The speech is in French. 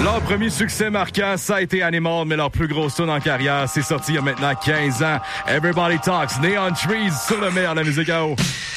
Leur premier succès marquant, ça a été Animal, mais leur plus grosse tune en carrière, c'est sorti il y a maintenant 15 ans. Everybody Talks, Neon Trees, sur le meilleur de la musique à eau.